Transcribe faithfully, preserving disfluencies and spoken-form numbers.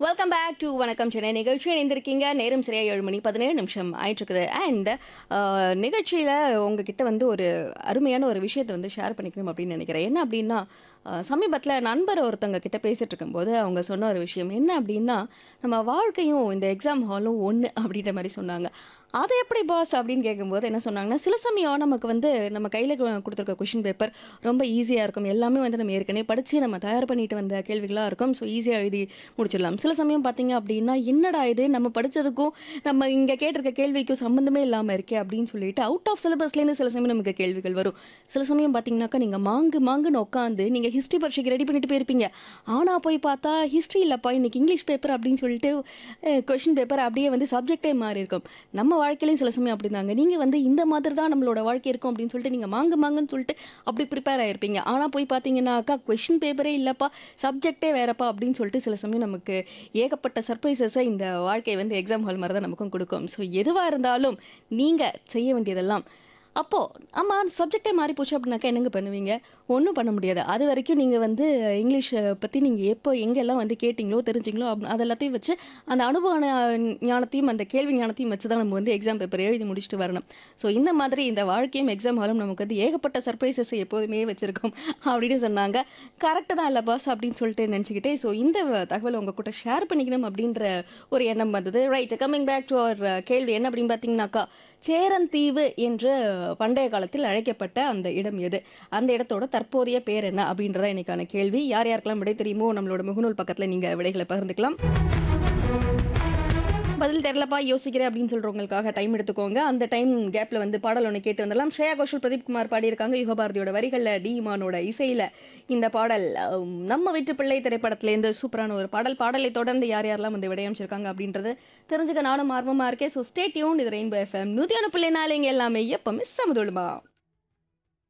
Welcome back to வணக்கம் சென்னை நிகழ்ச்சி இணைந்திருக்கீங்க. நேரம் சரியா ஏழு மணி பதினேழு நிமிஷம் ஆயிட்டு இருக்குது. அண்ட் நிகழ்ச்சியில் உங்ககிட்ட வந்து ஒரு அருமையான ஒரு விஷயத்தை வந்து ஷேர் பண்ணிக்கணும் அப்படின்னு நினைக்கிறேன். என்ன அப்படின்னா, சமீபத்தில் நண்பர் ஒருத்தவங்க கிட்ட பேசிட்டு இருக்கும்போது அவங்க சொன்ன ஒரு விஷயம் என்ன அப்படின்னா, நம்ம வாழ்க்கையும் இந்த எக்ஸாம் ஹாலும் ஒன்று அப்படின்ற மாதிரி சொன்னாங்க. அது எப்படி பாஸ் அப்படின்னு கேட்கும்போது என்ன சொன்னாங்கன்னா, சில சமயம் நமக்கு வந்து நம்ம கையில் கொடுத்துருக்க கொஷின் பேப்பர் ரொம்ப ஈஸியாக இருக்கும். எல்லாமே வந்து நம்ம ஏற்கனவே படித்து நம்ம தயார் பண்ணிட்டு வந்த கேள்விகளாக இருக்கும். ஸோ ஈஸியாக எழுதி முடிச்சிடலாம். சில சமயம் பார்த்தீங்க அப்படின்னா, என்னடா இது நம்ம படித்ததுக்கும் நம்ம இங்கே கேட்டிருக்க கேள்விக்கும் சம்மந்தமே இல்லாமல் இருக்கே அப்படின்னு சொல்லிட்டு அவுட் ஆஃப் சிலபஸ்லேருந்து சில சமயம் நமக்கு கேள்விகள் வரும். சில சமயம் பார்த்தீங்கன்னாக்கா நீங்கள் மாங்கு மாங்குன்னு உட்காந்து நீங்கள் ஹிஸ்ட்ரி பரீட்சைக்கு ரெடி பண்ணிட்டு போயிருப்பீங்க. ஆனால் போய் பார்த்தா ஹிஸ்ட்ரி இல்லைப்பா இன்னைக்கு இங்கிலீஷ் பேப்பர் அப்படின்னு சொல்லிட்டு கொஷின் பேப்பர் அப்படியே வந்து சப்ஜெக்டே மாறி இருக்கும். நம்ம வாழ்க்கையிலையும் சில சமயம் அப்படிதாங்க. நீங்கள் வந்து இந்த மாதிரி தான் நம்மளோட வாழ்க்கை இருக்கும் அப்படின்னு சொல்லிட்டு நீங்கள் மாங்கு மாங்குன்னு சொல்லிட்டு அப்படி ப்ரிப்பேர் ஆகிருப்பீங்க. ஆனால் போய் பார்த்தீங்கன்னாக்கா கொஷின் பேப்பரே இல்லைப்பா சப்ஜெக்டே வேறப்பா அப்படின்னு சொல்லிட்டு சில சமயம் நமக்கு ஏகப்பட்ட சர்ப்ரைசஸை இந்த வாழ்க்கை வந்து எக்ஸாம் ஹால் மாதிரி தான் நமக்கும் கொடுக்கும். ஸோ எதுவாக இருந்தாலும் நீங்கள் செய்ய வேண்டியதெல்லாம் அப்போது ஆமாம் சப்ஜெக்டே மாறி போச்சு அப்படின்னாக்கா என்னங்க பண்ணுவீங்க? ஒன்றும் பண்ண முடியாது. அது வரைக்கும் நீங்கள் வந்து இங்கிலீஷை பற்றி நீங்கள் எப்போ எங்கெல்லாம் வந்து கேட்டிங்களோ தெரிஞ்சிங்களோ அப் அது எல்லாத்தையும் வச்சு அந்த அனுபவ ஞானத்தையும் அந்த கேள்வி ஞானத்தையும் வச்சு தான் நம்ம வந்து எக்ஸாம் பேப்பர் எழுதி முடிச்சுட்டு வரணும். ஸோ இந்த மாதிரி இந்த வாழ்க்கையும் எக்ஸாம் ஹாலும் நமக்கு வந்து ஏகப்பட்ட சர்ப்ரைசஸை எப்போதுமே வச்சுருக்கோம் அப்படின்னு சொன்னாங்க. கரெக்டு தான் இல்லை பாஸ் அப்படின்னு சொல்லிட்டு நினச்சிக்கிட்டே ஸோ இந்த தகவலை உங்கள் கூட ஷேர் பண்ணிக்கணும் அப்படின்ற ஒரு எண்ணம் வந்தது. Right, coming back to our கேள்வி என்ன அப்படின்னு பார்த்தீங்கன்னாக்கா, சேரந்தீவு என்று பண்டைய காலத்தில் அழைக்கப்பட்ட அந்த இடம் எது? அந்த இடத்தோட தற்போதைய பேர் என்ன அப்படின்றத இன்னைக்கான கேள்வி. யார் யாருக்கெல்லாம் விடை தெரியுமோ நம்மளோட முகநூல் பக்கத்தில் நீங்கள் விடைகளை பகிர்ந்துக்கலாம். பதில் தெரிலப்பா யோசிக்கிறேன் அப்படின்னு சொல்கிறவங்களுக்காக டைம் எடுத்துக்கோங்க. அந்த டைம் கேப்பில் வந்து பாடல் ஒன்று கேட்டு வந்துடலாம். ஸ்ரேயா கோஷல், பிரதீப் குமார் பாடியிருக்காங்க. யுகபாரதியோட வரிகளில் டி இமானோட இசையில் இந்த பாடல் நம்ம வீட்டு பிள்ளை திரைப்படத்துலேருந்து சூப்பரான ஒரு பாடல். பாடலை தொடர்ந்து யார் யாரெல்லாம் வந்து விடையமைச்சிருக்காங்க அப்படின்றது தெரிஞ்சுக்க நானும் ஆர்வமாக இருக்கேன். So stay tune. இது ரெயின்போ எஃப்எம் நூற்றி ஒன்று புள்ளி நாலு. இங்கே எல்லாமே எப்போ மிஸ் சமதுடுமா.